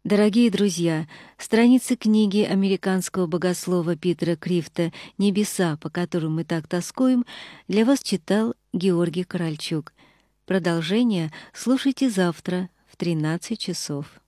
Дорогие друзья, страницы книги американского богослова Питера Крифта «Небеса, по которым мы так тоскуем» для вас читал Георгий Корольчук. Продолжение слушайте завтра в 13 часов.